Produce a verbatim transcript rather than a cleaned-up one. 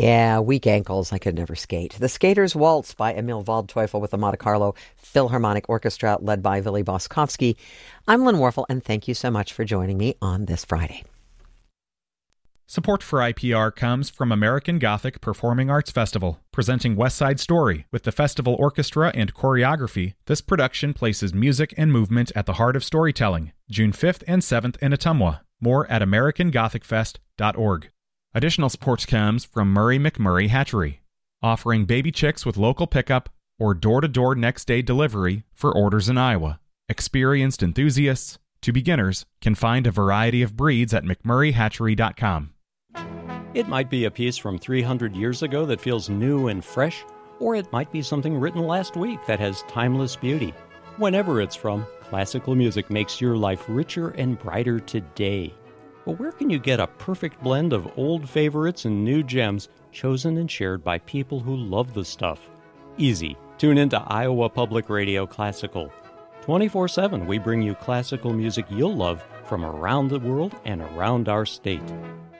Yeah, weak ankles. I could never skate. The Skater's Waltz by Emil Waldteufel with the Monte Carlo Philharmonic Orchestra led by Willy Boskovsky. I'm Lynn Warfel, and thank you so much for joining me on this Friday. Support for I P R comes from American Gothic Performing Arts Festival, presenting West Side Story. With the festival orchestra and choreography, this production places music and movement at the heart of storytelling. June fifth and seventh in Ottumwa. More at american gothic fest dot org. Additional support comes from Murray McMurray Hatchery, offering baby chicks with local pickup or door-to-door next-day delivery for orders in Iowa. Experienced enthusiasts to beginners can find a variety of breeds at mcmurray hatchery dot com. It might be a piece from three hundred years ago that feels new and fresh, or it might be something written last week that has timeless beauty. Whenever it's from, classical music makes your life richer and brighter today. But where can you get a perfect blend of old favorites and new gems chosen and shared by people who love the stuff? Easy. Tune into Iowa Public Radio Classical. twenty-four seven, we bring you classical music you'll love from around the world and around our state.